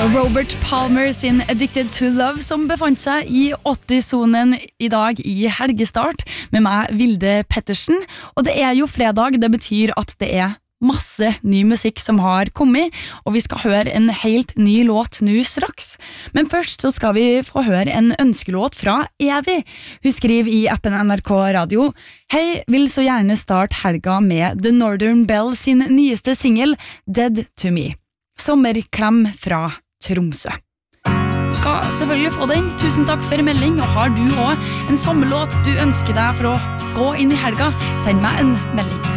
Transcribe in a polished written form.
Robert Palmer sin Addicted to Love som befant seg i 80-zonen i dag i helgestart med meg, Vilde Pettersen. Og det er jo fredag, det betyr at det er masse ny musikk som har kommet, og vi skal høre en helt ny låt nå straks. Men først så skal vi få høre en ønskelåt fra Evy. Hun skriver i appen NRK Radio: Hei, vil så gjerne starte helga med The Northern Bell sin nyeste single Dead to Me. Sommerklem fra Tromsø. Du skal selvfølgelig få den. Tusen takk for melding, og har du også en sommerlåt du ønsker deg for å gå inn i helga, send meg en melding.